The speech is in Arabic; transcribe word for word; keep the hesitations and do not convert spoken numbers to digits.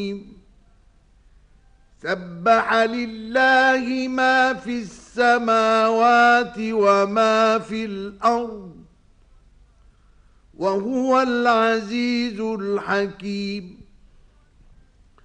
سبح لله ما في السماوات وما في الأرض وهو العزيز الحكيم